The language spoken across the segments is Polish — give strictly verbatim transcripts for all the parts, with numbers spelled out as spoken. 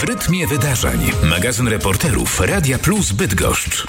W rytmie wydarzeń. Magazyn reporterów Radia Plus Bydgoszcz.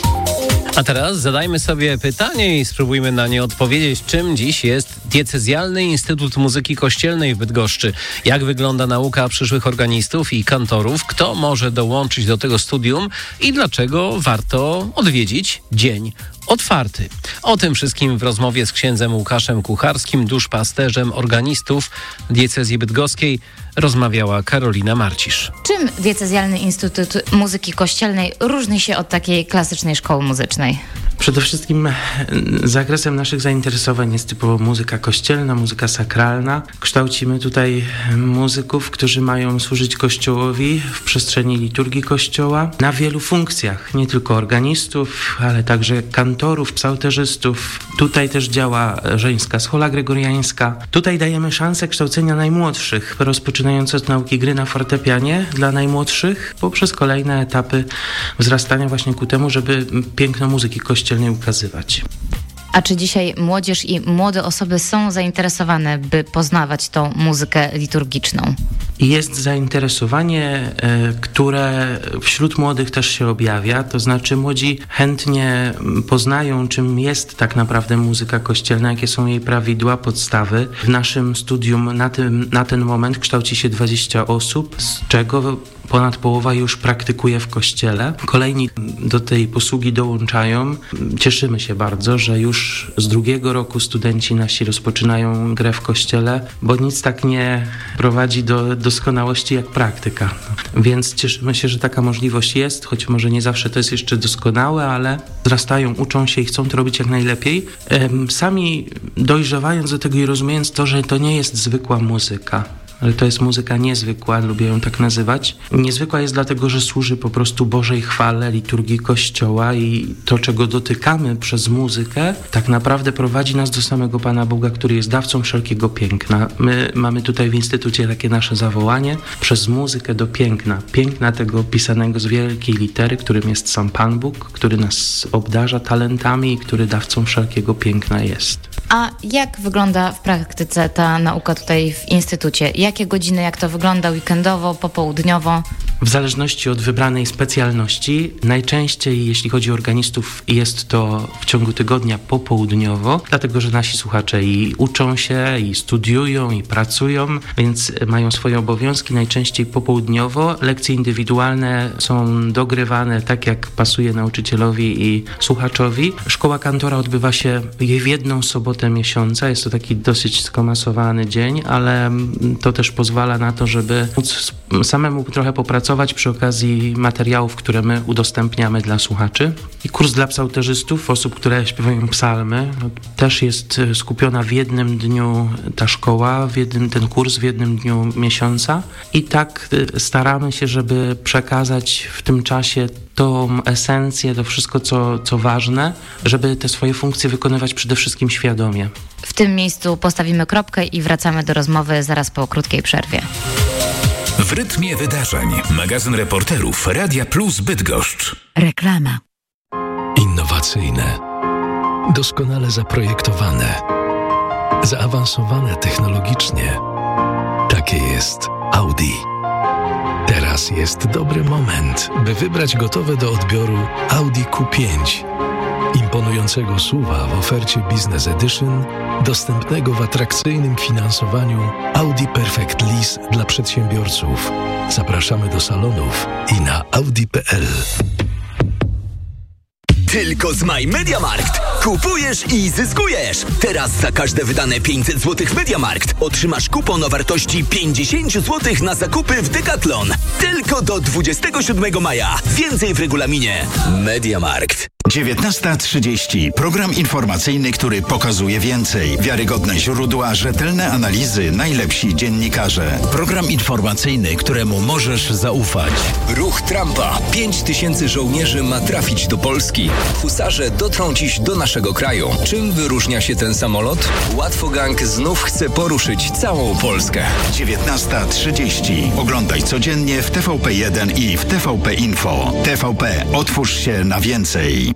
A teraz zadajmy sobie pytanie i spróbujmy na nie odpowiedzieć. Czym dziś jest Diecezjalny Instytut Muzyki Kościelnej w Bydgoszczy? Jak wygląda nauka przyszłych organistów i kantorów? Kto może dołączyć do tego studium? I dlaczego warto odwiedzić dzień otwarty? O tym wszystkim w rozmowie z księdzem Łukaszem Kucharskim, duszpasterzem organistów diecezji bydgoskiej, rozmawiała Karolina Marcisz. Czym Diecezjalny Instytut Muzyki Kościelnej różni się od takiej klasycznej szkoły muzycznej? Przede wszystkim zakresem naszych zainteresowań jest typowo muzyka kościelna, muzyka sakralna. Kształcimy tutaj muzyków, którzy mają służyć Kościołowi w przestrzeni liturgii Kościoła na wielu funkcjach, nie tylko organistów, ale także kantorów, psalterzystów. Tutaj też działa żeńska schola gregoriańska. Tutaj dajemy szansę kształcenia najmłodszych, rozpoczynając od nauki gry na fortepianie dla najmłodszych, poprzez kolejne etapy wzrastania właśnie ku temu, żeby piękno muzyki kościelnej ukazywać. A czy dzisiaj młodzież i młode osoby są zainteresowane, by poznawać tą muzykę liturgiczną? Jest zainteresowanie, które wśród młodych też się objawia, to znaczy młodzi chętnie poznają, czym jest tak naprawdę muzyka kościelna, jakie są jej prawidła, podstawy. W naszym studium na, tym, na ten moment kształci się dwadzieścia osób, z czego ponad połowa już praktykuje w kościele. Kolejni do tej posługi dołączają. Cieszymy się bardzo, że już z drugiego roku studenci nasi rozpoczynają grę w kościele, bo nic tak nie prowadzi do doskonałości jak praktyka. Więc cieszymy się, że taka możliwość jest, choć może nie zawsze to jest jeszcze doskonałe, ale wzrastają, uczą się i chcą to robić jak najlepiej. Sami dojrzewając do tego i rozumiejąc to, że to nie jest zwykła muzyka, ale to jest muzyka niezwykła, lubię ją tak nazywać. Niezwykła jest dlatego, że służy po prostu Bożej chwale, liturgii Kościoła i to, czego dotykamy przez muzykę, tak naprawdę prowadzi nas do samego Pana Boga, który jest dawcą wszelkiego piękna. My mamy tutaj w Instytucie takie nasze zawołanie, przez muzykę do piękna. Piękna tego pisanego z wielkiej litery, którym jest sam Pan Bóg, który nas obdarza talentami i który dawcą wszelkiego piękna jest. A jak wygląda w praktyce ta nauka tutaj w Instytucie? Jakie godziny, jak to wygląda weekendowo, popołudniowo? W zależności od wybranej specjalności, najczęściej jeśli chodzi o organistów jest to w ciągu tygodnia popołudniowo, dlatego że nasi słuchacze i uczą się, i studiują, i pracują, więc mają swoje obowiązki najczęściej popołudniowo. Lekcje indywidualne są dogrywane tak, jak pasuje nauczycielowi i słuchaczowi. Szkoła kantora odbywa się w jedną sobotę miesiąca, jest to taki dosyć skomasowany dzień, ale to też pozwala na to, żeby móc samemu trochę popracować przy okazji materiałów, które my udostępniamy dla słuchaczy. I kurs dla psalterzystów, osób, które śpiewają psalmy, no, też jest skupiona w jednym dniu ta szkoła, w jednym, ten kurs w jednym dniu miesiąca. I tak staramy się, żeby przekazać w tym czasie tą esencję, to wszystko, co, co ważne, żeby te swoje funkcje wykonywać przede wszystkim świadomie. W tym miejscu postawimy kropkę i wracamy do rozmowy zaraz po krótkiej przerwie. W rytmie wydarzeń. Magazyn reporterów Radia Plus Bydgoszcz. Reklama. Innowacyjne, doskonale zaprojektowane, zaawansowane technologicznie. Takie jest Audi. Teraz jest dobry moment, by wybrać gotowe do odbioru Audi Q pięć. Imponującego S U V-a w ofercie Business Edition, dostępnego w atrakcyjnym finansowaniu Audi Perfect Lease dla przedsiębiorców. Zapraszamy do salonów i na audi kropka p l. Tylko z My MediaMarkt. Kupujesz i zyskujesz. Teraz za każde wydane pięćset złotych w MediaMarkt otrzymasz kupon o wartości pięćdziesiąt złotych na zakupy w Decathlon. Tylko do dwudziestego siódmego maja. Więcej w regulaminie. MediaMarkt. dziewiętnasta trzydzieści. Program informacyjny, który pokazuje więcej. Wiarygodne źródła, rzetelne analizy, najlepsi dziennikarze. Program informacyjny, któremu możesz zaufać. Ruch Trumpa. Pięć tysięcy żołnierzy ma trafić do Polski. Husarze dotrą dziś do naszego kraju. Czym wyróżnia się ten samolot? Łatwogang znów chce poruszyć całą Polskę. dziewiętnasta trzydzieści. Oglądaj codziennie w T V P jeden i w T V P Info. T V P. Otwórz się na więcej.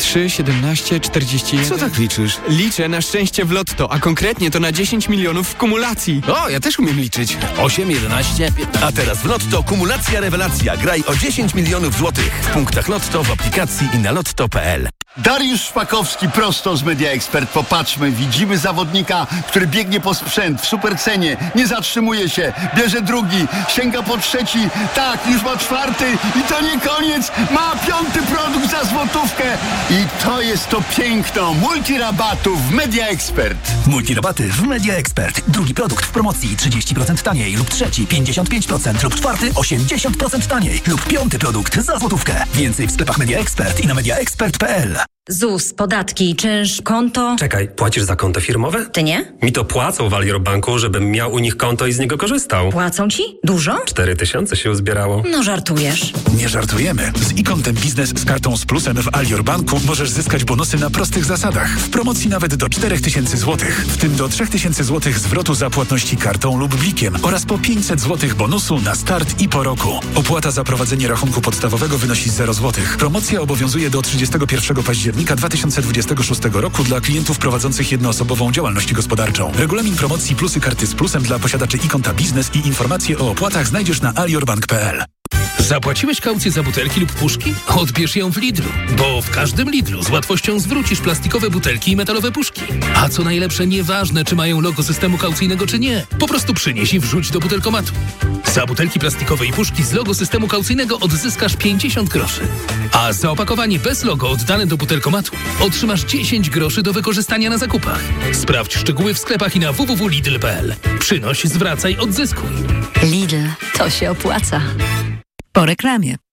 trzy, siedemnaście, czterdzieści jeden. Co tak liczysz? Liczę na szczęście w lotto, a konkretnie to na dziesięć milionów w kumulacji. O, ja też umiem liczyć. osiem, jedenaście, piętnaście. A teraz w Lotto kumulacja rewelacja. Graj o dziesięć milionów złotych. W punktach Lotto, w aplikacji i na lotto kropka p l. Dariusz Szpakowski prosto z Media Expert. Popatrzmy, widzimy zawodnika, który biegnie po sprzęt w supercenie, nie zatrzymuje się, bierze drugi, sięga po trzeci, tak, już ma czwarty i to nie koniec, ma piąty produkt za złotówkę i to jest to piękno multirabatów w Media Expert. Multirabaty w Media Expert. Drugi produkt w promocji trzydzieści procent taniej lub trzeci pięćdziesiąt pięć procent lub czwarty osiemdziesiąt procent taniej lub piąty produkt za złotówkę. Więcej w sklepach Media Expert i na media expert kropka p l. Z U S, podatki, czynsz, konto. Czekaj, płacisz za konto firmowe? Ty nie? Mi to płacą w Alior Banku, żebym miał u nich konto i z niego korzystał. Płacą ci? Dużo? Cztery tysiące się uzbierało. No żartujesz. Nie żartujemy. Z e-kontem biznes z kartą z plusem w Alior Banku możesz zyskać bonusy na prostych zasadach. W promocji nawet do czterech tysięcy złotych, w tym do trzech tysięcy złotych zwrotu za płatności kartą lub blikiem oraz po pięćset złotych bonusu na start i po roku. Opłata za prowadzenie rachunku podstawowego wynosi zero złotych. Promocja obowiązuje do trzydziestego pierwszego października dwa tysiące dwudziestego szóstego roku dla klientów prowadzących jednoosobową działalność gospodarczą. Regulamin promocji plusy karty z plusem dla posiadaczy e-konta biznes i informacje o opłatach znajdziesz na aliorbank kropka p l. Zapłaciłeś kaucję za butelki lub puszki? Odbierz ją w Lidlu, bo w każdym Lidlu z łatwością zwrócisz plastikowe butelki i metalowe puszki. A co najlepsze, nieważne czy mają logo systemu kaucyjnego czy nie, po prostu przynieś i wrzuć do butelkomatu. Za butelki plastikowe i puszki z logo systemu kaucyjnego odzyskasz pięćdziesiąt groszy. A za opakowanie bez logo oddane do butelkomatu otrzymasz dziesięć groszy do wykorzystania na zakupach. Sprawdź szczegóły w sklepach i na w w w kropka lidl kropka p l. Przynoś, zwracaj, odzyskuj. Lidl, to się opłaca. Po reklamie.